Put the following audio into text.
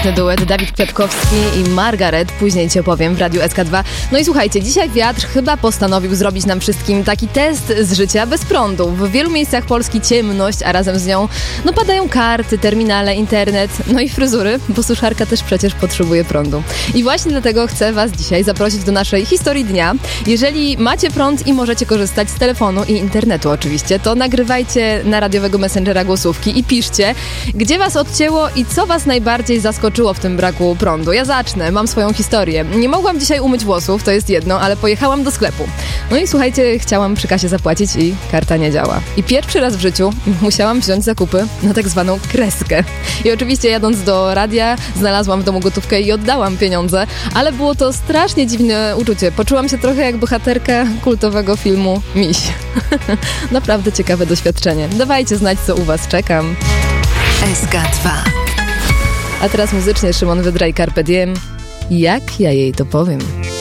Duet Dawid Kwiatkowski i Margaret, później ci opowiem w Radiu SK2. No i słuchajcie, dzisiaj wiatr chyba postanowił zrobić nam wszystkim taki test z życia bez prądu. W wielu miejscach Polski ciemność, a razem z nią padają karty, terminale, internet, no i fryzury, bo suszarka też przecież potrzebuje prądu. I właśnie dlatego chcę was dzisiaj zaprosić do naszej historii dnia. Jeżeli macie prąd i możecie korzystać z telefonu i internetu oczywiście, to nagrywajcie na radiowego messengera głosówki i piszcie, gdzie was odcięło i co was najbardziej zaskoczyło w tym braku prądu. Ja zacznę, mam swoją historię. Nie mogłam dzisiaj umyć włosów, to jest jedno, ale pojechałam do sklepu. No i słuchajcie, chciałam przy kasie zapłacić i karta nie działa. I pierwszy raz w życiu musiałam wziąć zakupy na tak zwaną kreskę. I oczywiście jadąc do radia, znalazłam w domu gotówkę i oddałam pieniądze, ale było to strasznie dziwne uczucie. Poczułam się trochę jak bohaterka kultowego filmu Miś. Naprawdę ciekawe doświadczenie. Dawajcie znać, co u was. Czekam. SK2. A teraz muzycznie Szymon Wydra i Carpe Diem. Jak ja jej to powiem?